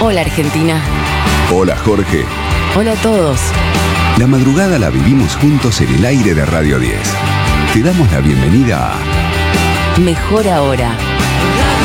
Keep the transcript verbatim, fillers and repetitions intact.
Hola Argentina. Hola Jorge. Hola a todos. La madrugada la vivimos juntos en el aire de Radio diez. Te damos la bienvenida a Mejor Ahora.